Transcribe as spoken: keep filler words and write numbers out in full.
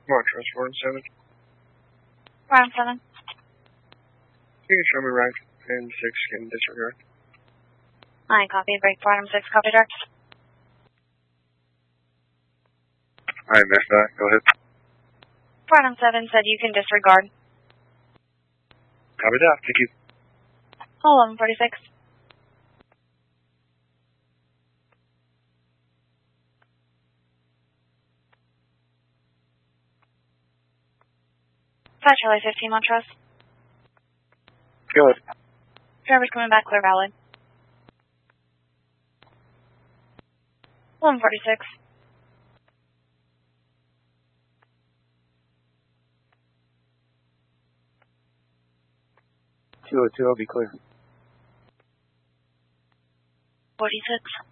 Montrose, four and seven. Round seven. You can show me rank and six can disregard. I copy. Break bottom six. Copy direct. I missed that. Go ahead. Bottom seven said you can disregard. Copy that. Thank you. eleven forty-six. Five Charlie fifteen Montrose. Go ahead. Driver's coming back clear valid. eleven forty-six. two oh two, I'll be clear. forty-six.